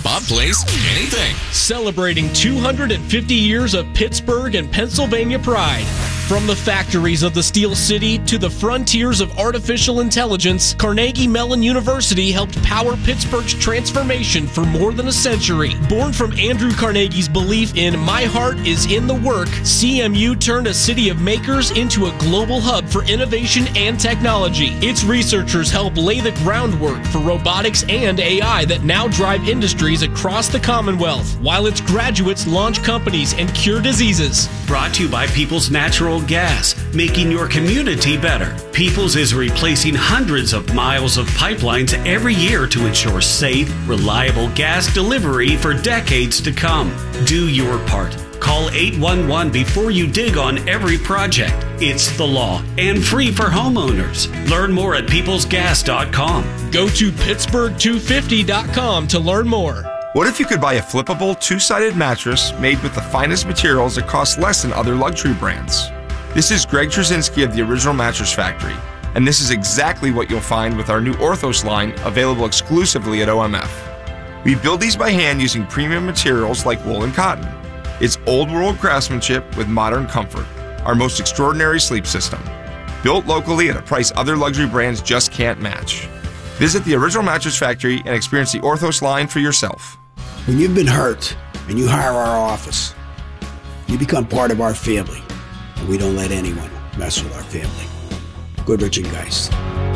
Bob plays anything. Celebrating 250 years of Pittsburgh and Pennsylvania pride. From the factories of the Steel City to the frontiers of artificial intelligence, Carnegie Mellon University helped power Pittsburgh's transformation for more than a century. Born from Andrew Carnegie's belief in "my heart is in the work," CMU turned a city of makers into a global hub for innovation and technology. Its researchers help lay the groundwork for robotics and AI that now drive industries across the Commonwealth, while its graduates launch companies and cure diseases. Brought to you by Peoples Natural Gas, making your community better. Peoples is replacing hundreds of miles of pipelines every year to ensure safe, reliable gas delivery for decades to come. Do your part. Call 811 before you dig on every project. It's the law and free for homeowners. Learn more at peoplesgas.com. Go to Pittsburgh250.com to learn more. What if you could buy a flippable, two-sided mattress made with the finest materials that cost less than other luxury brands? This is Greg Trzynski of the Original Mattress Factory, and this is exactly what you'll find with our new Orthos line, available exclusively at OMF. We build these by hand using premium materials like wool and cotton. It's old-world craftsmanship with modern comfort, our most extraordinary sleep system. Built locally at a price other luxury brands just can't match. Visit the Original Mattress Factory and experience the Orthos line for yourself. When you've been hurt and you hire our office, you become part of our family. And we don't let anyone mess with our family. Goodrich and Geist.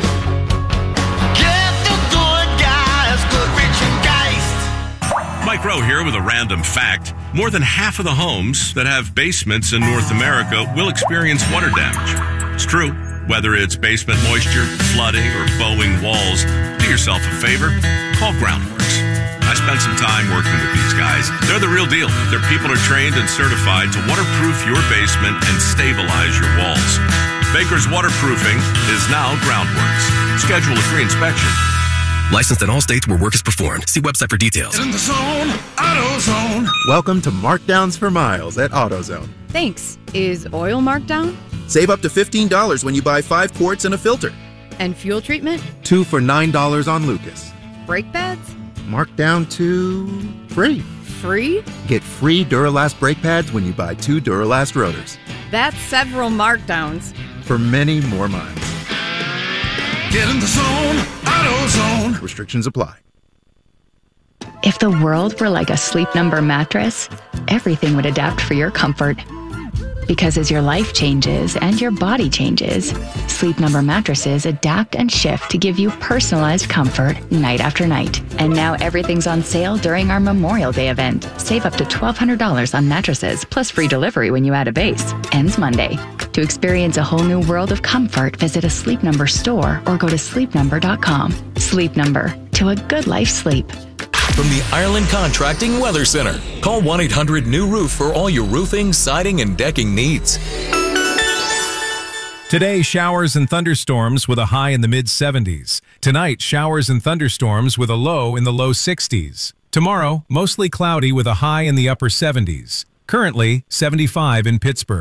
Get the good guys, Goodrich and Geist. Mike Rowe here with a random fact. More than half of the homes that have basements in North America will experience water damage. It's true. Whether it's basement moisture, flooding, or bowing walls, do yourself a favor. Call Groundworks. I spent some time working with these guys. They're the real deal. Their people are trained and certified to waterproof your basement and stabilize your walls. Baker's Waterproofing is now Groundworks. Schedule a free inspection. Licensed in all states where work is performed. See website for details. In the zone, AutoZone. Welcome to Markdowns for Miles at AutoZone. Thanks. Is oil marked down? Save up to $15 when you buy 5 quarts and a filter. And fuel treatment? 2 for $9 on Lucas. Brake pads? Marked down to free. Free? Get free Duralast brake pads when you buy 2 Duralast rotors. That's several markdowns. For many more miles. Get in the zone, AutoZone. Restrictions apply. If the world were like a Sleep Number mattress, everything would adapt for your comfort. Because as your life changes and your body changes, Sleep Number mattresses adapt and shift to give you personalized comfort night after night. And now everything's on sale during our Memorial Day event. Save up to $1,200 on mattresses, plus free delivery when you add a base. Ends Monday. To experience a whole new world of comfort, visit a Sleep Number store or go to sleepnumber.com. Sleep Number. To a good life sleep. From the Ireland Contracting Weather Center. Call 1-800-NEW-ROOF for all your roofing, siding, and decking needs. Today, showers and thunderstorms with a high in the mid-70s. Tonight, showers and thunderstorms with a low in the low 60s. Tomorrow, mostly cloudy with a high in the upper 70s. Currently, 75 in Pittsburgh.